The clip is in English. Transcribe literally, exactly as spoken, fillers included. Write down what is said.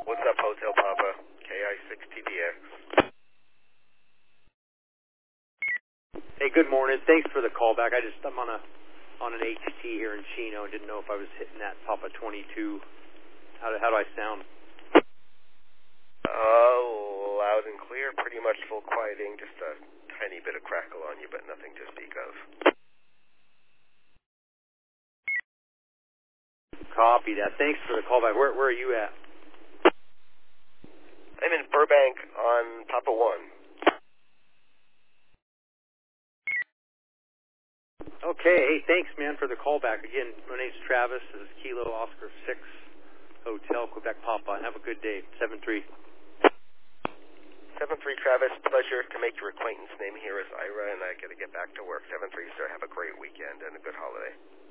What's up, Hotel Papa? K I six T D X. Hey, good morning. Thanks for the call back. I just I'm on a on an H T here in Chino and didn't know if I was hitting that Papa twenty-two. How do, how do I sound? Uh, loud and clear, pretty much full quieting, just a tiny bit of crackle on you, but nothing to speak of. Copy that. Thanks for the call back. Where where are you at? I'm in Burbank on Papa one. Okay. Hey, thanks, man, for the call back. Again, my name's Travis. This is Kilo Oscar six Hotel Quebec Papa. And have a good day. seven three. seven three, Travis. Pleasure to make your acquaintance. Name here is Ira, and I got to get back to work. seven three, sir. Have a great weekend and a good holiday.